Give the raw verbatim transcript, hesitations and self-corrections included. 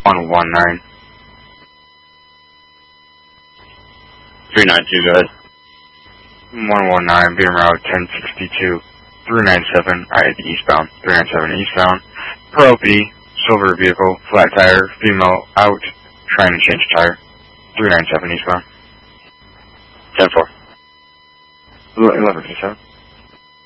one one nine. three nine two, go ahead. one one nine, being route ten sixty-two. three nine seven, alright, eastbound. three nine seven eastbound. Pro P, silver vehicle, flat tire, female out, trying to change tire. three nine seven eastbound. ten four. eleven fifty-seven.